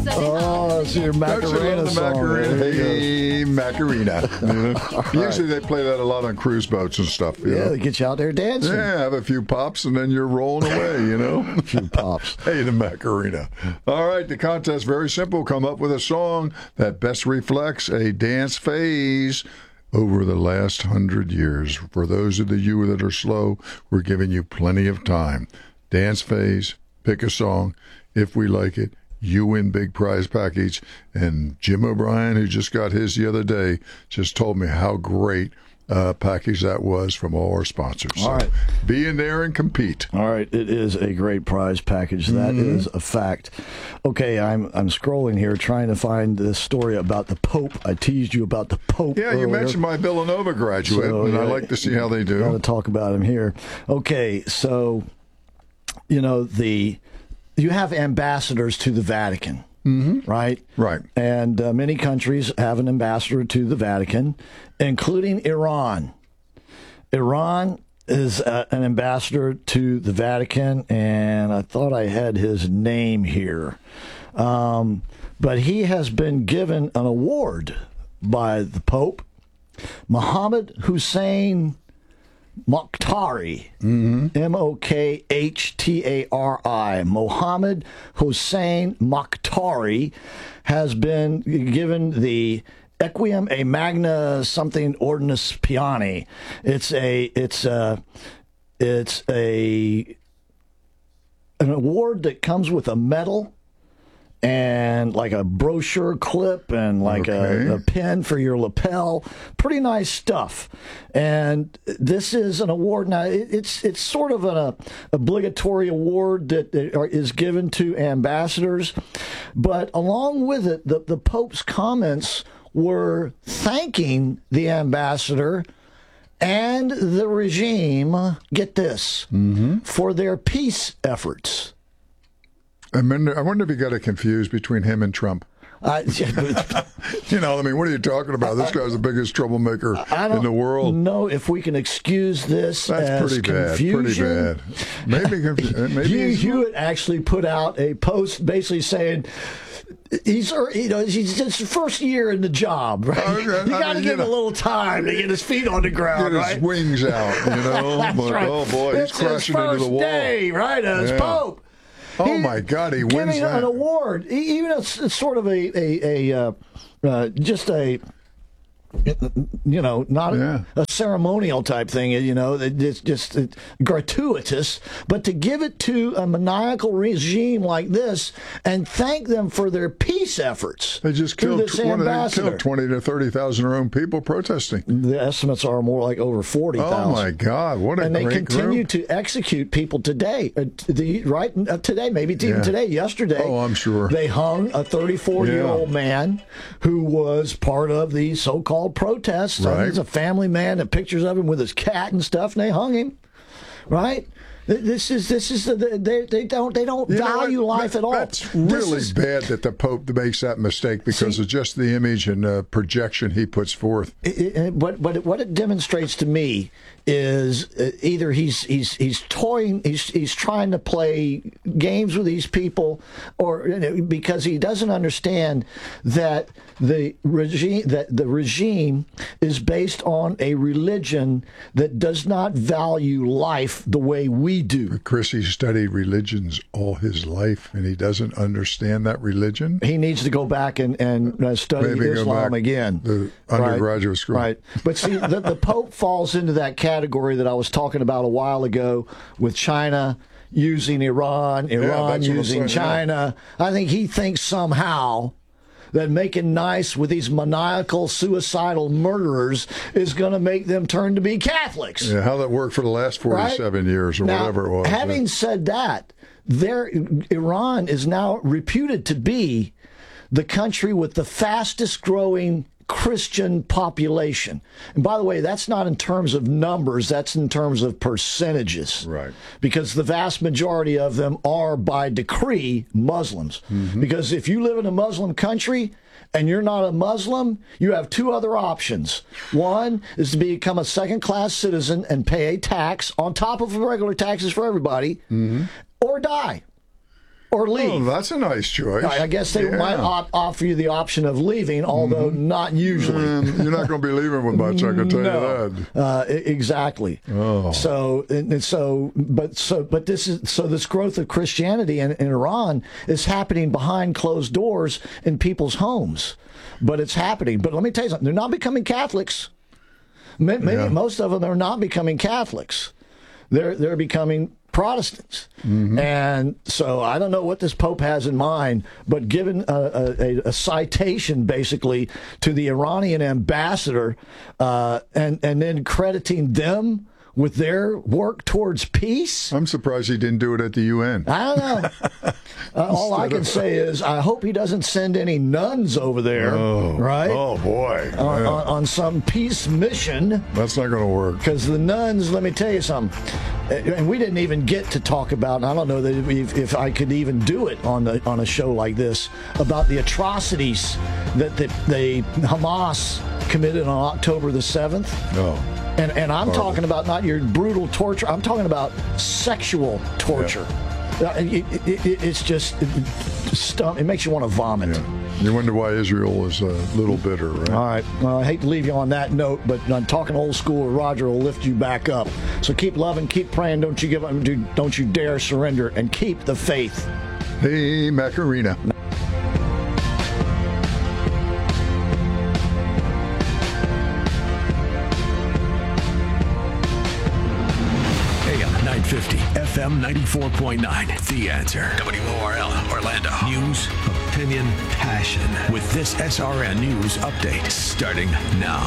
Oh, it's your Macarena song. Macarena. Hey, Macarena. Usually they play that a lot on cruise boats and stuff. Yeah, they get you out there dancing. Yeah, have a few pops and then you're rolling away, A few pops. Hey, the Macarena. All right, the contest, very simple. Come up with a song that best reflects a dance phase over the last 100 years. For those of you that are slow, we're giving you plenty of time. Dance phase, pick a song. If we like it, you win big prize package. And Jim O'Brien, who just got his the other day, just told me how great package that was from all our sponsors. All right. Be in there and compete. All right. It is a great prize package. That is a fact. Okay, I'm scrolling here trying to find this story about the Pope. I teased you about the Pope Yeah, earlier. you mentioned my Villanova graduate, and I like to see how they do. Got to talk about him here. Okay, so, you have ambassadors to the Vatican, right? Right. And many countries have an ambassador to the Vatican, including Iran. Iran is an ambassador to the Vatican, and I thought I had his name here. But he has been given an award by the Pope, Mohammed Hussein Mokhtari, Mokhtari. Mohammed Hussein Mokhtari has been given the Equium a Magna something Ordinus Piani. It's an award that comes with a medal and like a brochure clip and like a pin for your lapel. Pretty nice stuff. And this is an award. Now, it's sort of an obligatory award that is given to ambassadors. But along with it, the Pope's comments were thanking the ambassador and the regime, get this, for their peace efforts. I wonder if you got it confused between him and Trump. What are you talking about? This guy's the biggest troublemaker in the world. I don't know if we can excuse this as confusion. Pretty bad. Maybe Hewitt actually put out a post basically saying he's his first year in the job, right? You got to give him a little time to get his feet on the ground, get his wings out, That's right. Oh boy, he's crashing into the wall. Day, right? As Pope. Oh my God, he wins giving an award. Even it's sort of not a ceremonial type thing, it's just gratuitous, but to give it to a maniacal regime like this and thank them for their peace efforts. They just killed 20 to 30,000 their own people protesting. The estimates are more like over 40,000. Oh my God, what a and great they continue group. to execute people today. Today, maybe even today, yesterday. Oh, I'm sure. They hung a 34-year-old man who was part of the so-called protests. Right. He's a family man, and pictures of him with his cat and stuff, and they hung him. Right? They don't value life at all. That's really bad that the Pope makes that mistake because of just the image and projection he puts forth. What it demonstrates to me is either he's toying, he's trying to play games with these people, or because he doesn't understand that the regime is based on a religion that does not value life the way we do. Chris, he studied religions all his life, and he doesn't understand that religion. He needs to go back and study Islam again. The undergraduate school. Right. But see, the Pope falls into that category that I was talking about a while ago with China using Iran using China. Yeah. I think he thinks somehow that making nice with these maniacal, suicidal murderers is going to make them turn to be Catholics. Yeah, how that worked for the last 47 years or whatever it was. Having said that, Iran is now reputed to be the country with the fastest growing Christian population. And by the way, that's not in terms of numbers, that's in terms of percentages. Right. Because the vast majority of them are by decree Muslims. Because if you live in a Muslim country and you're not a Muslim, you have two other options. One is to become a second-class citizen and pay a tax on top of regular taxes for everybody, or die. or leave. Oh, that's a nice choice. I guess they might offer you the option of leaving, although not usually. You're not going to be leaving with much, I can tell you that. Exactly. Oh. But this growth of Christianity in Iran is happening behind closed doors in people's homes. But it's happening. But let me tell you something. They're not becoming Catholics. Most of them are not becoming Catholics. They're becoming Protestants. And so I don't know what this Pope has in mind, but given a citation basically to the Iranian ambassador and then crediting them with their work towards peace. I'm surprised he didn't do it at the UN. I don't know. All I can say is I hope he doesn't send any nuns over there, right? Oh, boy. On some peace mission. That's not going to work. Because the nuns, let me tell you something, and we didn't even get to talk about, and I don't know that if I could even do it on a show like this, about the atrocities that the Hamas committed on October the 7th. Oh. And I'm talking about not your brutal torture. I'm talking about sexual torture. Yeah. It's just it makes you want to vomit. Yeah. You wonder why Israel is a little bitter, right? All right. Well, I hate to leave you on that note, but I'm talking old school. Roger will lift you back up. So keep loving, keep praying. Don't you give up. Don't you dare surrender, and keep the faith. Hey, Macarena. AM 950, FM 94.9. The Answer. WORL, Orlando. News, opinion, passion. With this SRN News update starting now.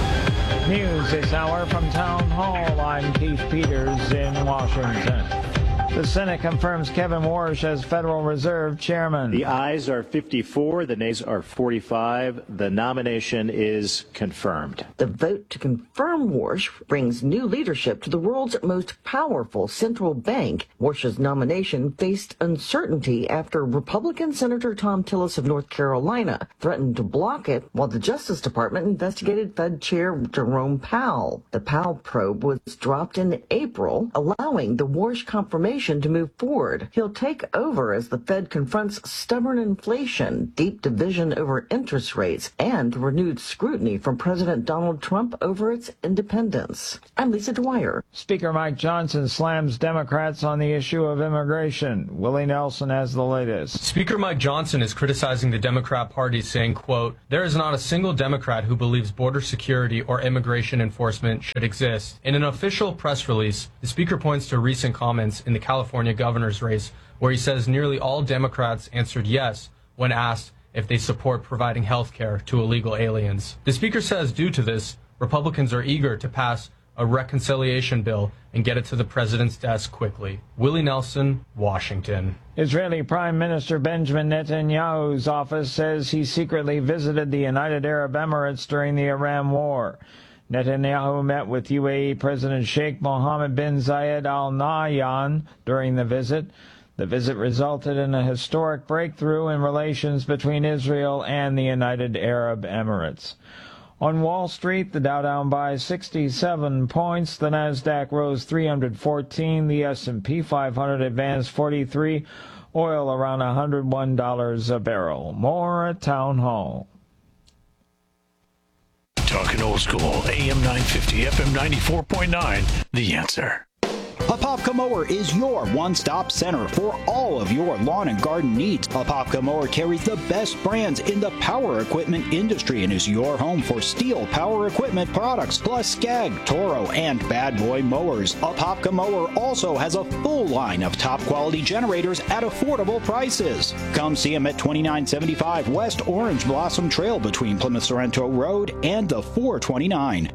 News this hour from Town Hall. I'm Keith Peters in Washington. The Senate confirms Kevin Warsh as Federal Reserve Chairman. The ayes are 54, the nays are 45. The nomination is confirmed. The vote to confirm Warsh brings new leadership to the world's most powerful central bank. Warsh's nomination faced uncertainty after Republican Senator Thom Tillis of North Carolina threatened to block it while the Justice Department investigated Fed Chair Jerome Powell. The Powell probe was dropped in April, allowing the Warsh confirmation to move forward. He'll take over as the Fed confronts stubborn inflation, deep division over interest rates, and renewed scrutiny from President Donald Trump over its independence. I'm Lisa Dwyer. Speaker Mike Johnson slams Democrats on the issue of immigration. Willie Nelson has the latest. Speaker Mike Johnson is criticizing the Democrat Party, saying, quote, "There is not a single Democrat who believes border security or immigration enforcement should exist." In an official press release, the speaker points to recent comments in the California governor's race, where he says nearly all Democrats answered yes when asked if they support providing health care to illegal aliens. The speaker says due to this, Republicans are eager to pass a reconciliation bill and get it to the president's desk quickly. Willie Nelson, Washington. Israeli Prime Minister Benjamin Netanyahu's office says he secretly visited the United Arab Emirates during the Iran war. Netanyahu met with UAE President Sheikh Mohammed bin Zayed Al Nahyan during the visit. The visit resulted in a historic breakthrough in relations between Israel and the United Arab Emirates. On Wall Street, the Dow down by 67 points, the Nasdaq rose 314, the S&P 500 advanced 43, oil around $101 a barrel. More at Town Hall. Talking old school, AM 950, FM 94.9, The Answer. Apopka Mower is your one-stop center for all of your lawn and garden needs. Apopka Mower carries the best brands in the power equipment industry and is your home for Steel power equipment products, plus Skag, Toro, and Bad Boy mowers. Apopka Mower also has a full line of top-quality generators at affordable prices. Come see them at 2975 West Orange Blossom Trail between Plymouth Sorrento Road and the 429.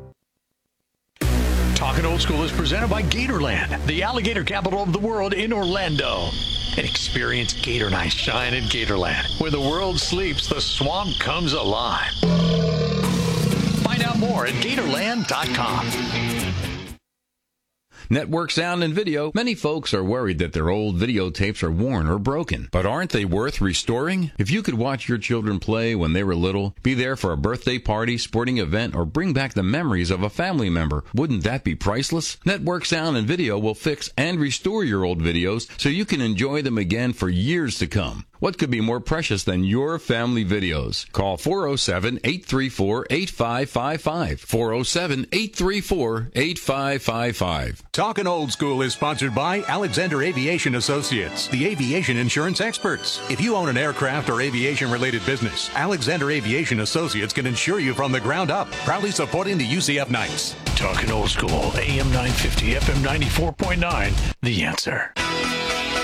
Talking Old School is presented by Gatorland, the alligator capital of the world in Orlando. And experience Gator Night shine at Gatorland. Where the world sleeps, the swamp comes alive. Find out more at Gatorland.com. Network Sound and Video. Many folks are worried that their old videotapes are worn or broken. But aren't they worth restoring? If you could watch your children play when they were little, be there for a birthday party, sporting event, or bring back the memories of a family member, wouldn't that be priceless? Network Sound and Video will fix and restore your old videos so you can enjoy them again for years to come. What could be more precious than your family videos? Call 407-834-8555. 407-834-8555. Talkin' Old School is sponsored by Alexander Aviation Associates, the aviation insurance experts. If you own an aircraft or aviation-related business, Alexander Aviation Associates can insure you from the ground up, proudly supporting the UCF Knights. Talkin' Old School, AM 950, FM 94.9, The Answer.